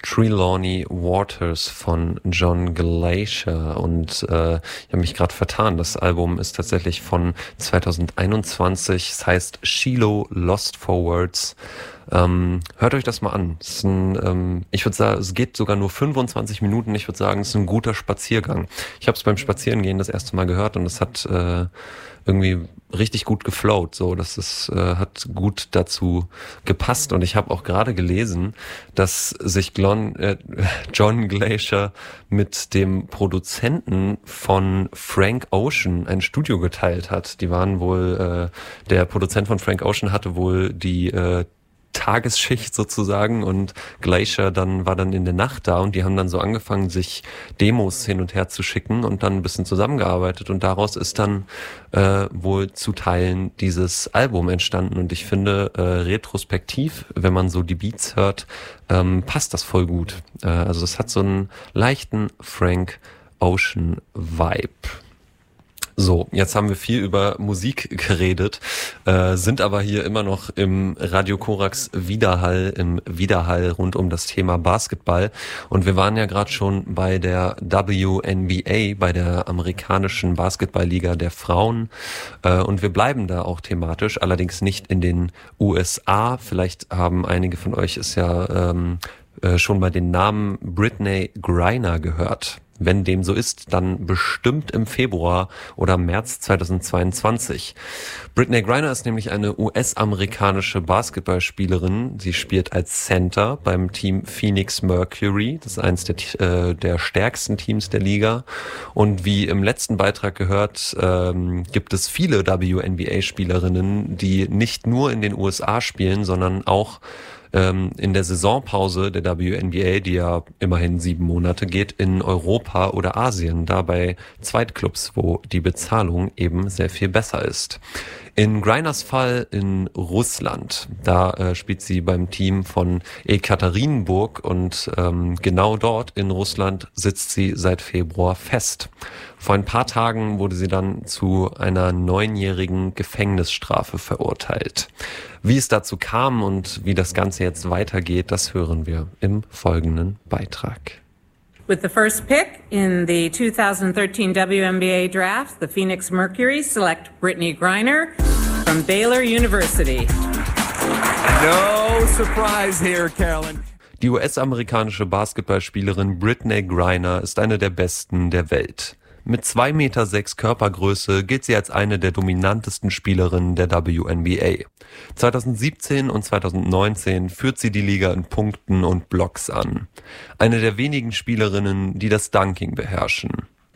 Trelawney Waters von John Glacier und ich habe mich gerade vertan. Das Album ist tatsächlich von 2021. Es heißt Shiloh Lost for Words. Hört euch das mal an. Es ist ich würde sagen, es geht sogar nur 25 Minuten. Ich würde sagen, es ist ein guter Spaziergang. Ich habe es beim Spazierengehen das erste Mal gehört und es hat irgendwie richtig gut geflowt. So, das ist hat gut dazu gepasst. Und ich habe auch gerade gelesen, dass sich John Glacier mit dem Produzenten von Frank Ocean ein Studio geteilt hat. Die waren wohl, der Produzent von Frank Ocean hatte wohl die Tagesschicht sozusagen und Glacier war dann in der Nacht da und die haben dann so angefangen, sich Demos hin und her zu schicken und dann ein bisschen zusammengearbeitet und daraus ist dann wohl zu Teilen dieses Album entstanden und ich finde retrospektiv, wenn man so die Beats hört, passt das voll gut. Also es hat so einen leichten Frank Ocean Vibe. So, jetzt haben wir viel über Musik geredet, sind aber hier immer noch im Radio Korax Widerhall, im Widerhall rund um das Thema Basketball. Und wir waren ja gerade schon bei der WNBA, bei der amerikanischen Basketballliga der Frauen. Und wir bleiben da auch thematisch, allerdings nicht in den USA. Vielleicht haben einige von euch es ja schon mal den Namen Brittney Griner gehört. Wenn dem so ist, dann bestimmt im Februar oder März 2022. Brittney Griner ist nämlich eine US-amerikanische Basketballspielerin. Sie spielt als Center beim Team Phoenix Mercury. Das ist eines der stärksten Teams der Liga. Und wie im letzten Beitrag gehört, gibt es viele WNBA-Spielerinnen, die nicht nur in den USA spielen, sondern auch in der Saisonpause der WNBA, die ja immerhin 7 Monate geht, in Europa oder Asien, da bei Zweitclubs, wo die Bezahlung eben sehr viel besser ist. In Griners Fall in Russland, da spielt sie beim Team von Ekaterinburg und genau dort in Russland sitzt sie seit Februar fest. Vor ein paar Tagen wurde sie dann zu einer 9-jährigen Gefängnisstrafe verurteilt. Wie es dazu kam und wie das Ganze jetzt weitergeht, das hören wir im folgenden Beitrag. With the first pick in the 2013 WNBA draft, the Phoenix Mercury select Brittney Griner from Baylor University. No surprise here, Carolyn. Die US-amerikanische Basketballspielerin Brittney Griner ist eine der besten der Welt. Mit 2,6 Meter Körpergröße gilt sie als eine der dominantesten Spielerinnen der WNBA. 2017 und 2019 führt sie die Liga in Punkten und Blocks an. Eine der wenigen Spielerinnen, die das Dunking beherrschen.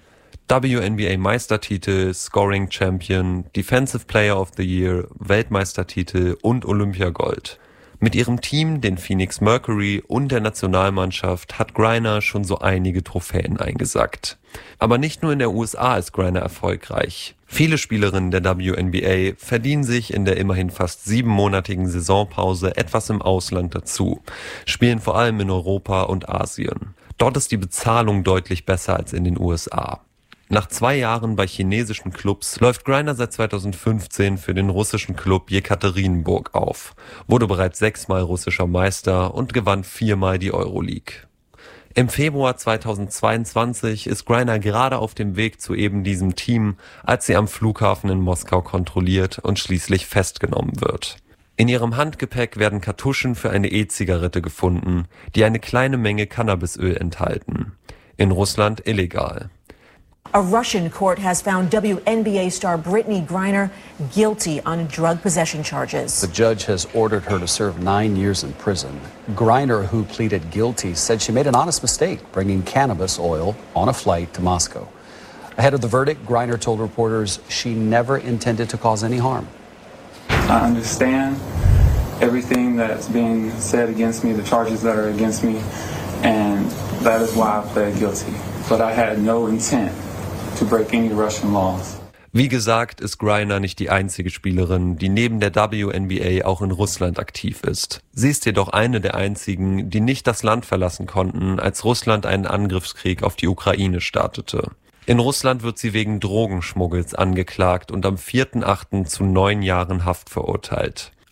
WNBA-Meistertitel, Scoring Champion, Defensive Player of the Year, Weltmeistertitel und Olympiagold. Mit ihrem Team, den Phoenix Mercury und der Nationalmannschaft hat Griner schon so einige Trophäen eingesackt. Aber nicht nur in der USA ist Griner erfolgreich. Viele Spielerinnen der WNBA verdienen sich in der immerhin fast 7-monatigen Saisonpause etwas im Ausland dazu, spielen vor allem in Europa und Asien. Dort ist die Bezahlung deutlich besser als in den USA. Nach 2 Jahren bei chinesischen Clubs läuft Griner seit 2015 für den russischen Club Jekaterinburg auf, wurde bereits 6-mal russischer Meister und gewann 4-mal die Euroleague. Im Februar 2022 ist Griner gerade auf dem Weg zu eben diesem Team, als sie am Flughafen in Moskau kontrolliert und schließlich festgenommen wird. In ihrem Handgepäck werden Kartuschen für eine E-Zigarette gefunden, die eine kleine Menge Cannabisöl enthalten. In Russland illegal. A Russian court has found WNBA star Brittney Griner guilty on drug possession charges. The judge has ordered her to serve 9 years in prison. Griner, who pleaded guilty, said she made an honest mistake bringing cannabis oil on a flight to Moscow. Ahead of the verdict, Griner told reporters she never intended to cause any harm. I understand everything that's being said against me, the charges that are against me, and that is why I pled guilty. But I had no intent to break any Russian laws. Wie gesagt, ist Griner nicht die einzige Spielerin, die neben der WNBA auch in Russland aktiv ist. Sie ist jedoch eine der einzigen, die nicht das Land verlassen konnten, als Russland einen Angriffskrieg auf die Ukraine startete. In Russland wird sie wegen Drogenschmuggels angeklagt und am 4.8. zu 9 Jahren Haft verurteilt.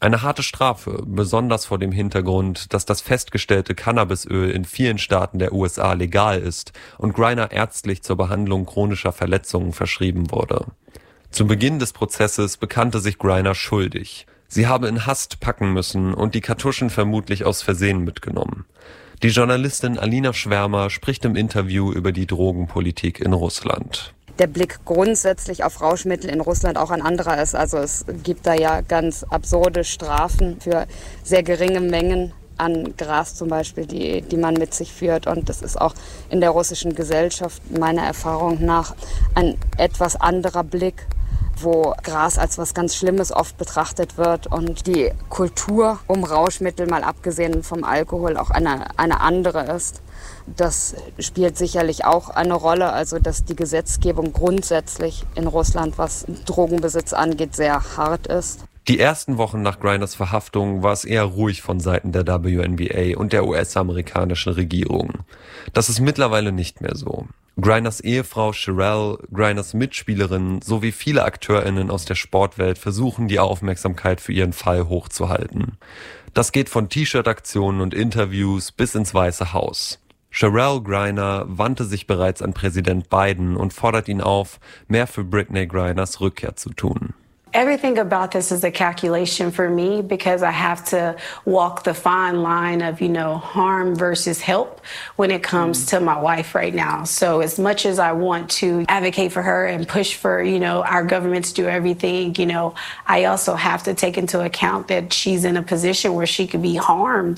Eine harte Strafe, besonders vor dem Hintergrund, dass das festgestellte Cannabisöl in vielen Staaten der USA legal ist und Griner ärztlich zur Behandlung chronischer Verletzungen verschrieben wurde. Zu Beginn des Prozesses bekannte sich Griner schuldig. Sie habe in Hast packen müssen und die Kartuschen vermutlich aus Versehen mitgenommen. Die Journalistin Alina Schwärmer spricht im Interview über die Drogenpolitik in Russland. Der Blick grundsätzlich auf Rauschmittel in Russland auch ein anderer ist. Also es gibt da ja ganz absurde Strafen für sehr geringe Mengen an Gras zum Beispiel, die man mit sich führt. Und das ist auch in der russischen Gesellschaft meiner Erfahrung nach ein etwas anderer Blick, wo Gras als was ganz Schlimmes oft betrachtet wird und die Kultur um Rauschmittel, mal abgesehen vom Alkohol, auch eine andere ist. Das spielt sicherlich auch eine Rolle, also dass die Gesetzgebung grundsätzlich in Russland, was Drogenbesitz angeht, sehr hart ist. Die ersten Wochen nach Griners Verhaftung war es eher ruhig von Seiten der WNBA und der US-amerikanischen Regierung. Das ist mittlerweile nicht mehr so. Griners Ehefrau Cherelle, Griners Mitspielerinnen sowie viele AkteurInnen aus der Sportwelt versuchen, die Aufmerksamkeit für ihren Fall hochzuhalten. Das geht von T-Shirt-Aktionen und Interviews bis ins Weiße Haus. Cherelle Griner wandte sich bereits an Präsident Biden und fordert ihn auf, mehr für Brittney Griners Rückkehr zu tun. Everything about this is a calculation for me because I have to walk the fine line of, harm versus help when it comes to my wife right now. So as much as I want to advocate for her and push for, our government to do everything, I also have to take into account that she's in a position where she could be harmed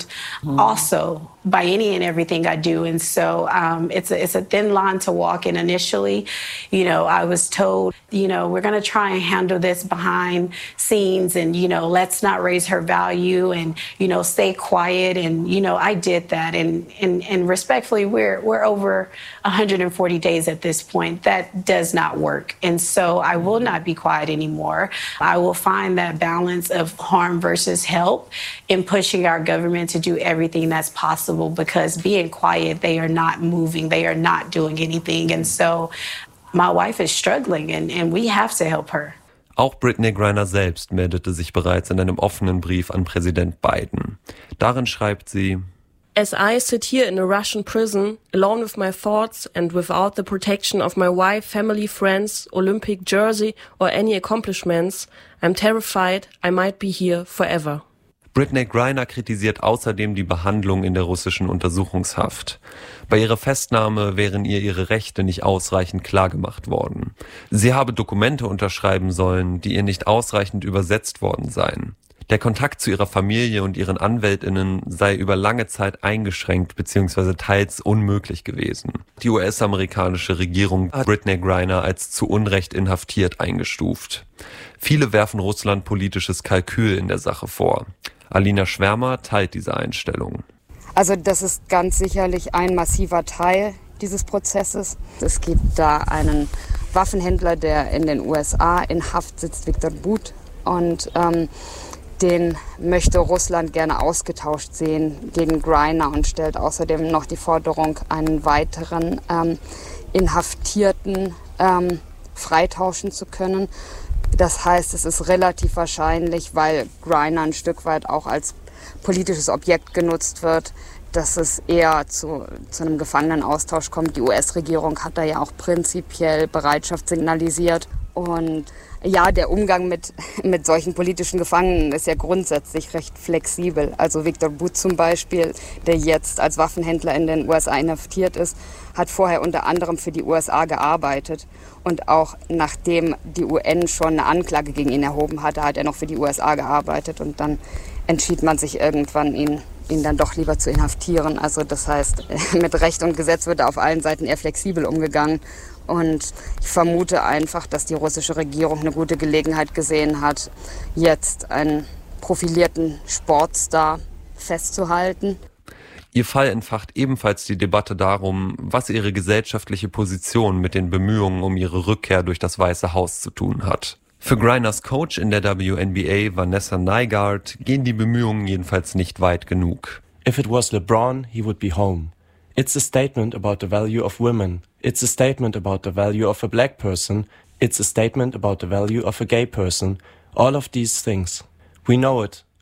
also by any and everything I do. And so it's a thin line to walk. And initially, I was told, we're going to try and handle this behind scenes and, let's not raise her value and, stay quiet. And, I did that. And respectfully, we're over 140 days at this point. That does not work. And so I will not be quiet anymore. I will find that balance of harm versus help in pushing our government to do everything that's possible. Because being quiet, they are not moving, they are not doing anything. And so my wife is struggling and we have to help her. Auch Brittney Griner selbst meldete sich bereits in einem offenen Brief an Präsident Biden. Darin schreibt sie: As I sit here in a Russian prison, alone with my thoughts and without the protection of my wife, family, friends, Olympic jersey or any accomplishments, I'm terrified I might be here forever. Brittney Griner kritisiert außerdem die Behandlung in der russischen Untersuchungshaft. Bei ihrer Festnahme wären ihr ihre Rechte nicht ausreichend klargemacht worden. Sie habe Dokumente unterschreiben sollen, die ihr nicht ausreichend übersetzt worden seien. Der Kontakt zu ihrer Familie und ihren AnwältInnen sei über lange Zeit eingeschränkt bzw. teils unmöglich gewesen. Die US-amerikanische Regierung hat Brittney Griner als zu Unrecht inhaftiert eingestuft. Viele werfen Russland politisches Kalkül in der Sache vor. Alina Schwärmer teilt diese Einstellung. Also das ist ganz sicherlich ein massiver Teil dieses Prozesses. Es gibt da einen Waffenhändler, der in den USA in Haft sitzt, Viktor But. Und den möchte Russland gerne ausgetauscht sehen gegen Griner und stellt außerdem noch die Forderung, einen weiteren Inhaftierten freitauschen zu können. Das heißt, es ist relativ wahrscheinlich, weil Griner ein Stück weit auch als politisches Objekt genutzt wird, dass es eher zu einem Gefangenenaustausch kommt. Die US-Regierung hat da ja auch prinzipiell Bereitschaft signalisiert. Und ja, der Umgang mit solchen politischen Gefangenen ist ja grundsätzlich recht flexibel. Also Viktor But zum Beispiel, der jetzt als Waffenhändler in den USA inhaftiert ist, hat vorher unter anderem für die USA gearbeitet. Und auch nachdem die UN schon eine Anklage gegen ihn erhoben hatte, hat er noch für die USA gearbeitet. Und dann entschied man sich irgendwann, ihn dann doch lieber zu inhaftieren. Also das heißt, mit Recht und Gesetz wird auf allen Seiten eher flexibel umgegangen. Und ich vermute einfach, dass die russische Regierung eine gute Gelegenheit gesehen hat, jetzt einen profilierten Sportstar festzuhalten. Ihr Fall entfacht ebenfalls die Debatte darum, was ihre gesellschaftliche Position mit den Bemühungen um ihre Rückkehr durch das Weiße Haus zu tun hat. Für Griners Coach in der WNBA, Vanessa Nygaard, gehen die Bemühungen jedenfalls nicht weit genug. If it was LeBron, he would be home. It's a statement about the value of women. It's a statement about the value of a black person. It's a statement about the value of a gay person. All of these things. We know it.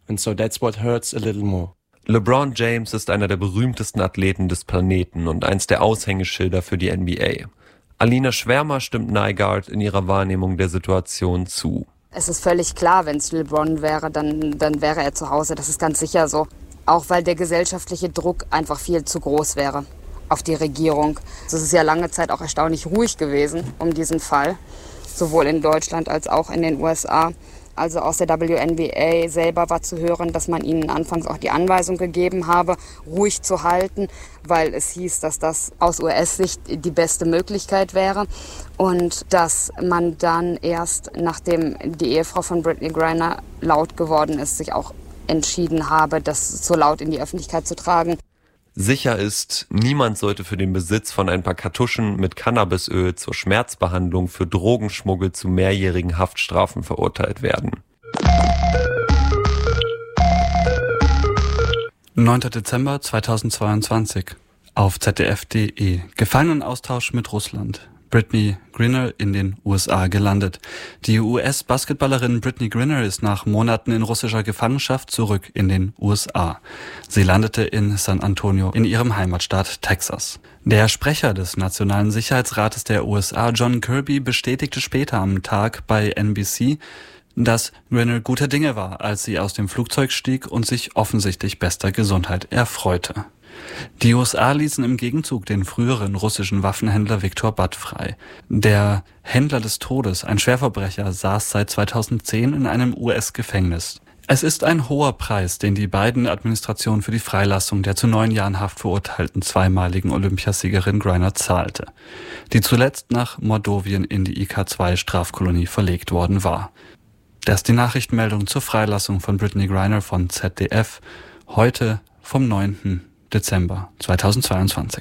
and so that's what hurts a little more. LeBron James ist einer der berühmtesten Athleten des Planeten und eins der Aushängeschilder für die NBA. Alina Schwärmer stimmt Nygaard in ihrer Wahrnehmung der Situation zu. Es ist völlig klar, wenn es LeBron wäre, dann wäre er zu Hause. Das ist ganz sicher so. Auch weil der gesellschaftliche Druck einfach viel zu groß wäre auf die Regierung. Es ist ja lange Zeit auch erstaunlich ruhig gewesen um diesen Fall, sowohl in Deutschland als auch in den USA. Also aus der WNBA selber war zu hören, dass man ihnen anfangs auch die Anweisung gegeben habe, ruhig zu halten, weil es hieß, dass das aus US-Sicht die beste Möglichkeit wäre und dass man dann erst, nachdem die Ehefrau von Brittney Griner laut geworden ist, sich auch entschieden habe, das so laut in die Öffentlichkeit zu tragen. Sicher ist, niemand sollte für den Besitz von ein paar Kartuschen mit Cannabisöl zur Schmerzbehandlung für Drogenschmuggel zu mehrjährigen Haftstrafen verurteilt werden. 9. Dezember 2022 auf ZDF.de. Gefangenenaustausch mit Russland. Brittney Griner in den USA gelandet. Die US-Basketballerin Brittney Griner ist nach Monaten in russischer Gefangenschaft zurück in den USA. Sie landete in San Antonio in ihrem Heimatstaat Texas. Der Sprecher des Nationalen Sicherheitsrates der USA, John Kirby, bestätigte später am Tag bei NBC, dass Griner guter Dinge war, als sie aus dem Flugzeug stieg und sich offensichtlich bester Gesundheit erfreute. Die USA ließen im Gegenzug den früheren russischen Waffenhändler Viktor Butt frei. Der Händler des Todes, ein Schwerverbrecher, saß seit 2010 in einem US-Gefängnis. Es ist ein hoher Preis, den die Biden-Administration für die Freilassung der zu 9 Jahren Haft verurteilten zweimaligen Olympiasiegerin Griner zahlte, die zuletzt nach Mordowien in die IK-2-Strafkolonie verlegt worden war. Das ist die Nachrichtenmeldung zur Freilassung von Brittney Griner von ZDF, heute vom 9. Dezember 2022.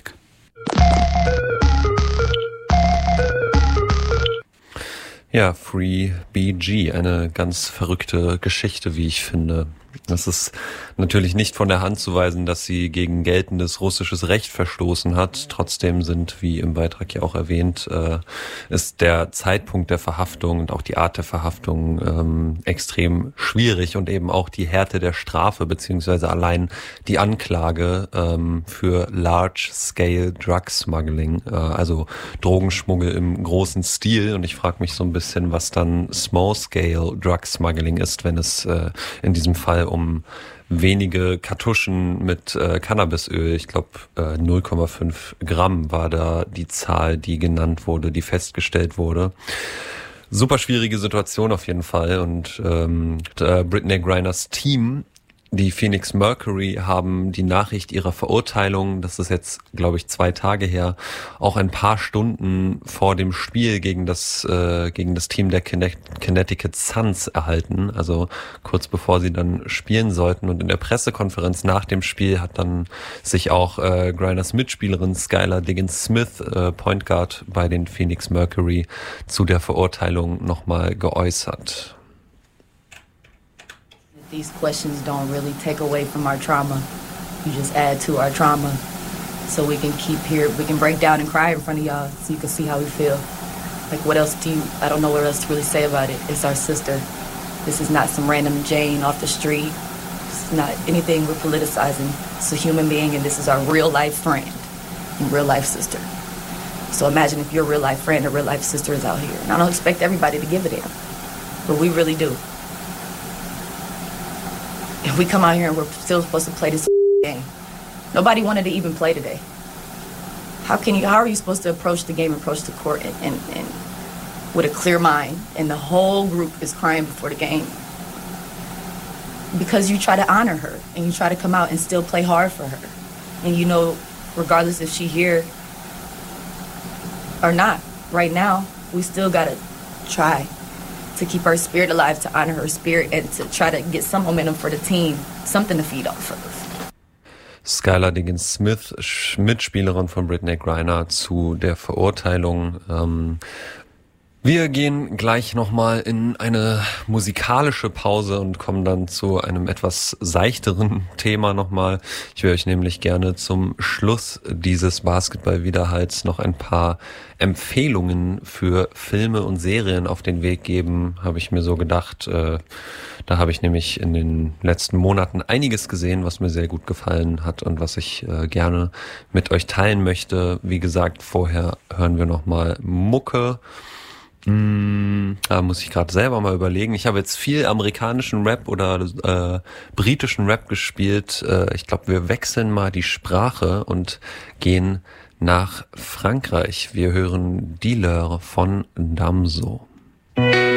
Ja, Free BG, eine ganz verrückte Geschichte, wie ich finde. Das ist natürlich nicht von der Hand zu weisen, dass sie gegen geltendes russisches Recht verstoßen hat. Trotzdem sind, wie im Beitrag ja auch erwähnt, ist der Zeitpunkt der Verhaftung und auch die Art der Verhaftung extrem schwierig und eben auch die Härte der Strafe beziehungsweise allein die Anklage für Large-Scale Drug Smuggling, also Drogenschmuggel im großen Stil. Und ich frage mich so ein bisschen, was dann Small-Scale Drug Smuggling ist, wenn es in diesem Fall um wenige Kartuschen mit Cannabisöl, ich glaube 0,5 Gramm war da die Zahl, die genannt wurde, die festgestellt wurde. Super schwierige Situation auf jeden Fall und Brittney Griners Team, die Phoenix Mercury, haben die Nachricht ihrer Verurteilung, das ist jetzt, glaube ich, 2 Tage her, auch ein paar Stunden vor dem Spiel gegen das Team der Connecticut Suns erhalten, also kurz bevor sie dann spielen sollten. Und in der Pressekonferenz nach dem Spiel hat dann sich auch Griners Mitspielerin Skylar Diggins-Smith, Point Guard bei den Phoenix Mercury, zu der Verurteilung nochmal geäußert. These questions don't really take away from our trauma. You just add to our trauma so we can we can break down and cry in front of y'all so you can see how we feel. Like what else I don't know what else to really say about it. It's our sister. This is not some random Jane off the street. It's not anything we're politicizing. It's a human being and this is our real life friend and real life sister. So imagine if your real life friend or real life sister is out here. And I don't expect everybody to give a damn, but we really do. If we come out here and we're still supposed to play this game. Nobody wanted to even play today. How are you supposed to approach the game, approach the court and with a clear mind and the whole group is crying before the game? Because you try to honor her and you try to come out and still play hard for her. And you know, regardless if she here or not, right now, we still gotta try to keep her spirit alive, to honor her spirit and to try to get some momentum for the team, something to feed off of. Skylar Diggins-Smith, Mitspielerin von Brittney Griner, zu der Verurteilung. Wir gehen gleich nochmal in eine musikalische Pause und kommen dann zu einem etwas seichteren Thema nochmal. Ich will euch nämlich gerne zum Schluss dieses Basketball-Widerhalts noch ein paar Empfehlungen für Filme und Serien auf den Weg geben, habe ich mir so gedacht. Da habe ich nämlich in den letzten Monaten einiges gesehen, was mir sehr gut gefallen hat und was ich gerne mit euch teilen möchte. Wie gesagt, vorher hören wir nochmal Mucke. Da muss ich gerade selber mal überlegen. Ich habe jetzt viel amerikanischen Rap oder britischen Rap gespielt. Ich glaube, wir wechseln mal die Sprache und gehen nach Frankreich. Wir hören Dealer von Damso.